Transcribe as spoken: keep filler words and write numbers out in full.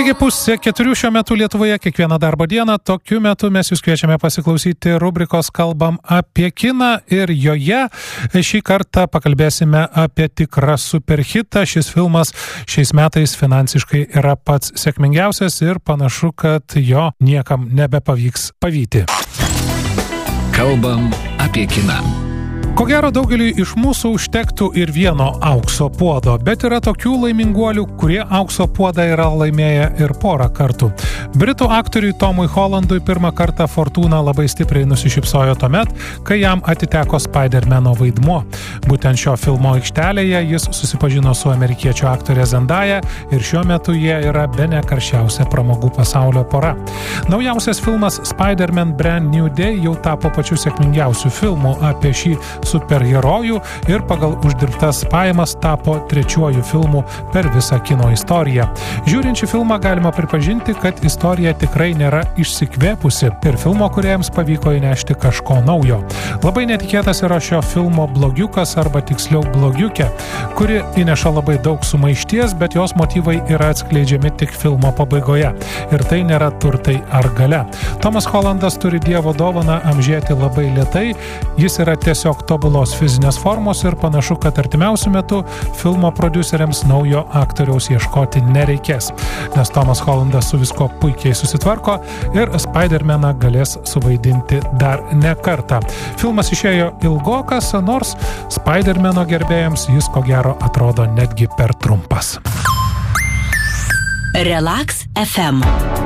Taigi pusė keturių šiuo metu Lietuvoje kiekvieną darbo dieną. Tokiu metu mes jūs kviečiame pasiklausyti rubrikos Kalbam apie kiną ir joje šį kartą pakalbėsime apie tikrą superhitą. Šis filmas šiais metais finansiškai yra pats sėkmingiausias ir panašu, kad jo niekam nebepavyks pavyti. Kalbam apie kiną. Ko gero daugeliui iš mūsų užtektų ir vieno aukso puodo, bet yra tokių laiminguolių, kurie aukso puodą yra laimėję ir porą kartų. Britų aktoriui Tomui Hollandui pirmą kartą fortūna labai stipriai nusišypsojo tuomet, kai jam atiteko Spider-Mano vaidmuo. Būtent šio filmo aikštelėje jis susipažino su amerikiečių aktorė Zendaya ir šiuo metu jie yra bene karščiausia pramogų pasaulio pora. Naujausias filmas Spider-Man Brand New Day jau tapo pačiu sėkmingiausiu filmu apie šį superherojų ir pagal uždirbtas pajamas tapo trečiuoju filmu per visą kino istoriją. Žiūrint šį filmą galima pripažinti, kad istorija tikrai nėra išsikvėpusi ir filmo kūrėjams pavyko įnešti kažko naujo. Labai netikėtas yra šio filmo blogiukas arba tiksliau blogiukė, kuri įneša labai daug sumaišties, bet jos motyvai yra atskleidžiami tik filmo pabaigoje. Ir tai nėra turtai ar galia. Tomas Hollandas turi dievo dovaną amžėti labai lėtai, jis yra tiesiog tobulos fizinės formos ir panašu, kad artimiausiu metu filmo prodiuseriams naujo aktoriaus ieškoti nereikės, nes Tomas Hollandas su visko puikiai susitvarko ir Spider-Maną galės suvaidinti dar ne kartą. Filmas išėjo ilgokas, nors Spider-Mano gerbėjams jis ko gero atrodo netgi per trumpas. Relax F M.